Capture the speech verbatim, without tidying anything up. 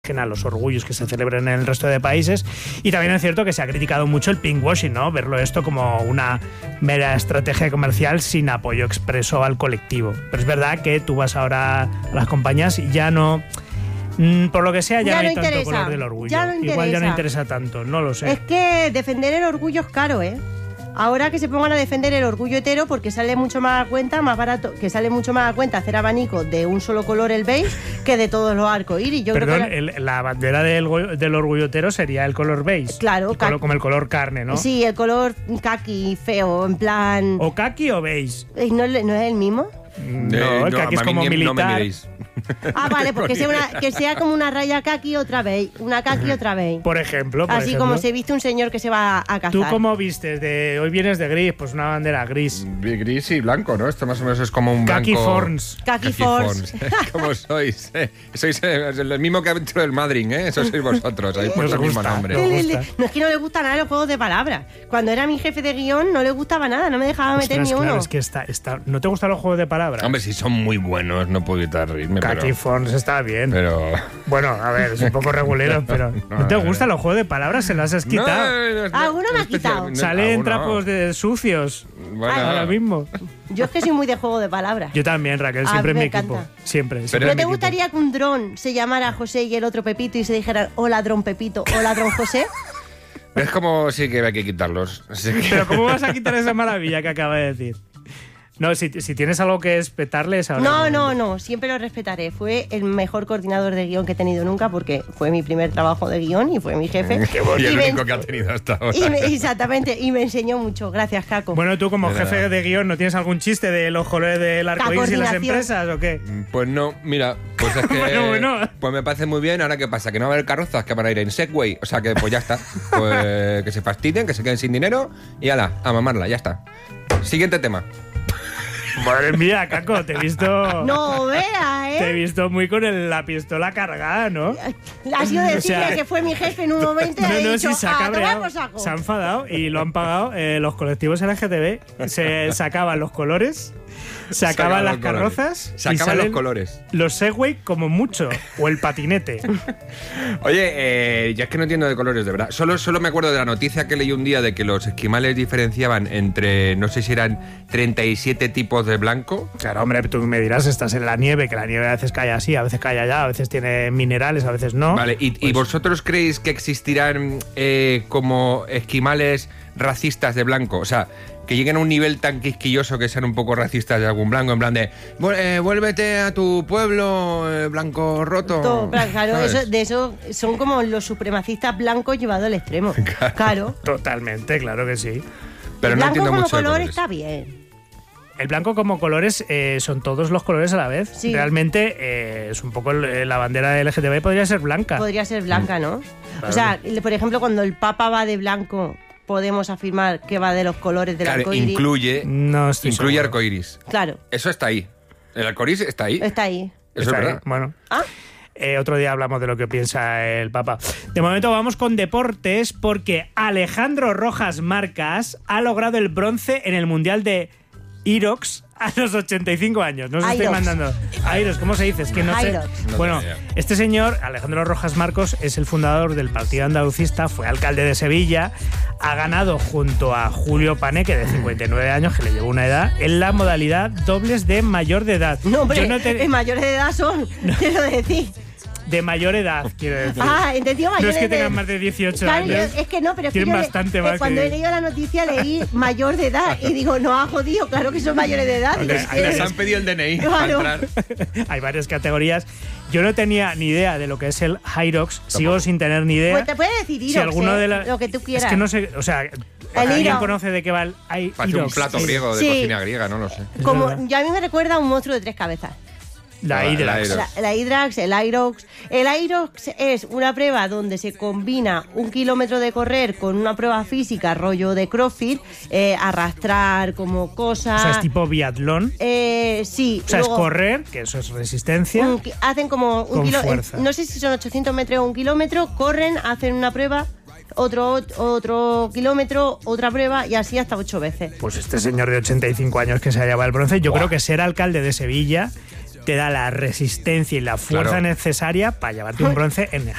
a los orgullos que se celebran en el resto de países. Y también es cierto que se ha criticado mucho el pinkwashing, ¿no? Verlo esto como una mera estrategia comercial sin apoyo expreso al colectivo. Pero es verdad que tú vas ahora a las compañías y ya no... Por lo que sea, ya, ya no hay no tanto color del orgullo. Ya no Igual ya no interesa tanto, no lo sé. Es que defender el orgullo es caro, ¿eh? Ahora que se pongan a defender el orgullo hetero porque sale mucho más a cuenta, más barato, que sale mucho más a cuenta hacer abanico de un solo color, el beige, que de todos los arcoíris. Yo Perdón, creo que la... El, la bandera del, del orgullo hetero sería el color beige. Claro, el color, como el color carne, ¿no? Sí, el color kaki feo, en plan... ¿O kaki o beige? ¿No, ¿No es el mismo? No, eh, el kaki no, es como militar. No me miréis. Ah, vale, porque sea una, que sea como una raya kaki otra vez, una kaki otra vez. Por ejemplo, por Así ejemplo. como se viste un señor que se va a cazar. ¿Tú cómo vistes? De, hoy vienes de gris, pues una bandera gris. Gris y blanco, ¿no? Esto más o menos es como un Kaki blanco... Forns. Kaki Forns. ¿Cómo sois? Eh, sois eh, el mismo que dentro del Madrid, ¿eh? Eso sois vosotros, ahí puesto el mismo nombre. No es que no le gusta nada los juegos de palabras. Cuando era mi jefe de guión no le gustaba nada, no me dejaba meter Ostras, ni uno. Claro, es que está, está... ¿No te gustan los juegos de palabras? Hombre, si son muy buenos, no puedo evitar reírme, Kaki pero... Forns está bien. Pero... Bueno, a ver, es un poco regulero, pero... ¿No, ¿No te gustan los juegos de palabras? ¿Se las has quitado? No, no, no, ¿Alguno me ha quitado? No, Salen trapos de sucios. Bueno. Ahora mismo. Yo es que soy muy de juego de palabras. Yo también, Raquel, siempre en mi equipo. Siempre. siempre ¿No en te mi gustaría equipo. que un dron se llamara José y el otro Pepito y se dijeran hola dron Pepito, hola dron José? Es como sí que hay que quitarlos. Así que... Pero ¿cómo vas a quitar esa maravilla que acaba de decir? No, si, si tienes algo que espetarles ahora. No, no, no, siempre lo respetaré. Fue el mejor coordinador de guión que he tenido nunca porque fue mi primer trabajo de guión y fue mi jefe. Qué bueno, y el me, único que ha tenido hasta ahora. Y me, exactamente, y me enseñó mucho. Gracias, Caco. Bueno, tú como de jefe nada. de guión, ¿no tienes algún chiste de los colores del arcoíris y las empresas o qué? Pues no, mira, pues es que... bueno, bueno. Pues me parece muy bien. Ahora, ¿qué pasa? Que no va a haber carrozas que van a ir en Segway. O sea que pues ya está. Pues que se fastidien, que se queden sin dinero y ala, a mamarla, ya está. Siguiente tema. Madre mía, Caco, te he visto... No veas, ¿eh? Te he visto muy con el, la pistola cargada, ¿no? Ha sido decirle O sea, que fue mi jefe en un momento y No, he no, dicho, sí, se ha "Ah, cabreado, tomar por saco". se ha enfadado y lo han pagado eh, los colectivos L G T B. Se sacaban los colores, se acaban las carrozas Se y acaban salen los colores. los Segway como mucho, o el patinete. Oye, eh, ya es que no entiendo de colores, de verdad. Solo, solo me acuerdo de la noticia que leí un día de que los esquimales diferenciaban entre, no sé si eran treinta y siete tipos de blanco. Claro, hombre, tú me dirás, estás en la nieve, que la nieve a veces cae así, a veces cae allá, a veces tiene minerales, a veces no. Vale, ¿y, Pues- ¿y vosotros creéis que existirán eh, como esquimales racistas de blanco? O sea, que lleguen a un nivel tan quisquilloso que sean un poco racistas de algún blanco, en plan de "Vu- eh, vuélvete a tu pueblo, eh, blanco roto". Todo, claro, ¿sabes? eso, de eso son como los supremacistas blancos llevados al extremo. Claro. Claro. Totalmente, claro que sí. Pero El no blanco entiendo como mucho de color colores. está bien. El blanco como colores eh, son todos los colores a la vez. Sí. Realmente eh, es un poco el- eh, la bandera de L G T B podría ser blanca. Podría ser blanca, ¿no? Claro. O sea, le- por ejemplo, cuando el Papa va de blanco, podemos afirmar que va de los colores del Claro, arcoíris. incluye, No estoy incluye seguro. arcoiris. Claro, Eso está ahí. El arcoiris está ahí. está ahí. Eso Está es ahí. verdad. Bueno. Ah, Eh, otro día hablamos de lo que piensa el Papa. De momento vamos con deportes porque Alejandro Rojas Marcas ha logrado el bronce en el Mundial de Irox a los ochenta y cinco años. No os estoy Irox. mandando. Irox, ¿cómo se dice? Es que no sé. Irox. No Bueno, tenía idea. este señor, Alejandro Rojas Marcos, es el fundador del Partido Andalucista, fue alcalde de Sevilla, ha ganado junto a Julio Paneque, de cincuenta y nueve años, que le llevó una edad, en la modalidad dobles de mayor de edad. no, hombre, Yo no te- eh, mayores de edad son, quiero decir. De mayor edad, quiero decir. Ah, entendido No mayores es que de tengan más de dieciocho Claro, yo- años. es que no, pero es que Tienen yo le- bastante eh, más cuando que- he leído la noticia leí mayor de edad y digo, no ha jodido, claro que son mayores de edad. Hombre, Es hay que- Les han pedido el D N I Claro. para entrar. Hay varias categorías. Yo no tenía ni idea de lo que es el Hyrox. Sigo sin tener ni idea. Pues te puede decir Si Irox, alguno eh, de la- lo que tú quieras. Es que no sé, o sea, ¿alguien Irox. conoce de qué va el I- Parece un Irox? plato Sí. griego de Sí. cocina griega, no lo sé. Es Como, verdad. ya a mí me recuerda a un monstruo de tres cabezas. La La- Hyrox. la Hyrox. La, la Hydrax, el Irox. El Irox es una prueba donde se combina un kilómetro de correr con una prueba física, rollo de CrossFit, eh, arrastrar como cosas. O sea, es tipo biatlón. Eh, sí. O sea, luego, es correr, que eso es resistencia. un ki- hacen como un Con kilo, fuerza. no sé si son ochocientos metros o un kilómetro, corren, hacen una prueba, otro otro kilómetro, otra prueba y así hasta ocho veces. Pues este señor de ochenta y cinco años que se ha llevado el bronce, yo creo que ser alcalde de Sevilla te da la resistencia y la fuerza Claro. necesaria para llevarte un bronce en